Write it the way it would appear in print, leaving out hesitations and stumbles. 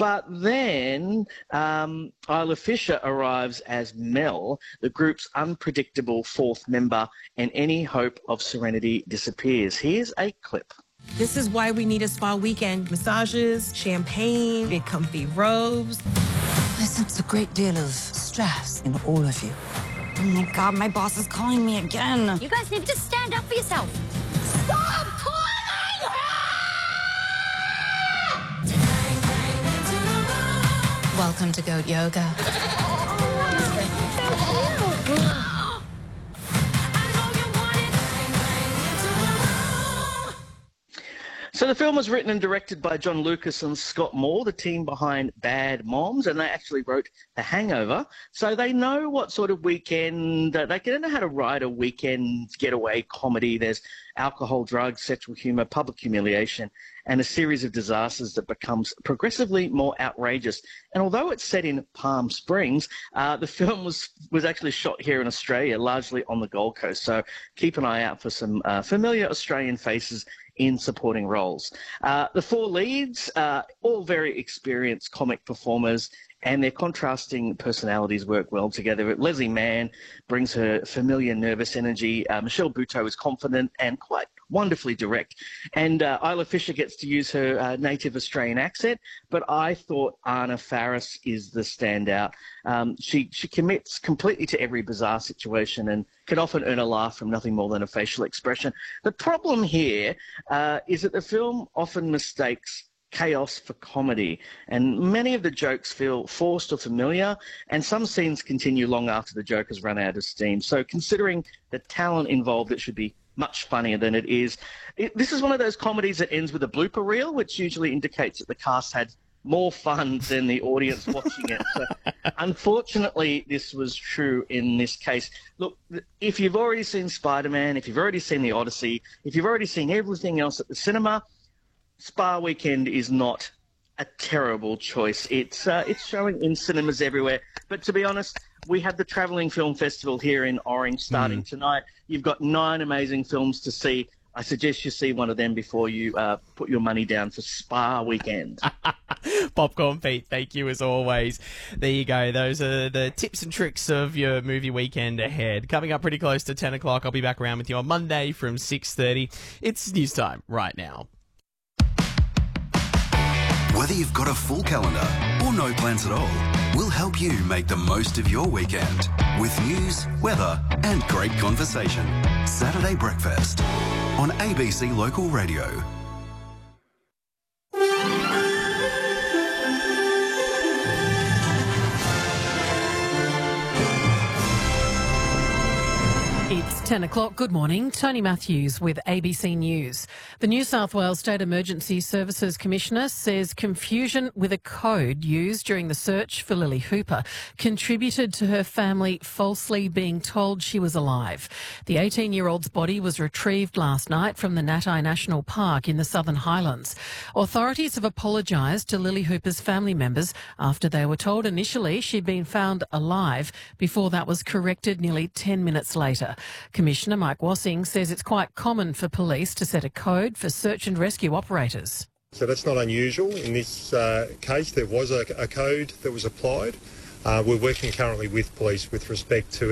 But then Isla Fisher arrives as Mel, the group's unpredictable fourth member, and any hope of serenity disappears. Here's a clip. This is why we need a spa weekend. Massages, champagne, big comfy robes. I sense a great deal of stress in all of you. Oh my God, my boss is calling me again. You guys need to stand up for yourself. Stop calling her! Welcome to Goat Yoga. So the film was written and directed by John Lucas and Scott Moore, the team behind Bad Moms, and they actually wrote The Hangover. So they know what sort of weekend, they know how to write a weekend getaway comedy. There's alcohol, drugs, sexual humour, public humiliation, and a series of disasters that becomes progressively more outrageous. And although it's set in Palm Springs, the film was actually shot here in Australia, largely on the Gold Coast. So keep an eye out for some familiar Australian faces in supporting roles. The four leads, all very experienced comic performers, and their contrasting personalities work well together. Leslie Mann brings her familiar nervous energy. Michelle Buteau is confident and quite wonderfully direct. And Isla Fisher gets to use her native Australian accent, but I thought Anna Faris is the standout. She commits completely to every bizarre situation and can often earn a laugh from nothing more than a facial expression. The problem here is that the film often mistakes chaos for comedy, and many of the jokes feel forced or familiar, and some scenes continue long after the joke has run out of steam. So considering the talent involved, it should be much funnier than it is. This is one of those comedies that ends with a blooper reel, which usually indicates that the cast had more fun than the audience watching it. So, unfortunately, this was true in this case. Look, if you've already seen Spider-Man, if you've already seen The Odyssey, if you've already seen everything else at the cinema, Spa Weekend is not a terrible choice. It's showing in cinemas everywhere. But to be honest, we have the Travelling Film Festival here in Orange starting tonight. You've got 9 amazing films to see. I suggest you see one of them before you put your money down for Spa Weekend. Popcorn Pete, thank you as always. There you go. Those are the tips and tricks of your movie weekend ahead. Coming up pretty close to 10 o'clock, I'll be back around with you on Monday from 6:30. It's news time right now. Whether you've got a full calendar or no plans at all, we'll help you make the most of your weekend with news, weather and great conversation. Saturday Breakfast on ABC Local Radio. It's 10 o'clock. Good morning. Tony Matthews with ABC News. The New South Wales State Emergency Services Commissioner says confusion with a code used during the search for Lily Hooper contributed to her family falsely being told she was alive. The 18-year-old's body was retrieved last night from the Natai National Park in the Southern Highlands. Authorities have apologised to Lily Hooper's family members after they were told initially she'd been found alive before that was corrected nearly 10 minutes later. Commissioner Mike Wassing says it's quite common for police to set a code for search and rescue operators. So that's not unusual. In this case, there was a code that was applied. We're working currently with police with respect to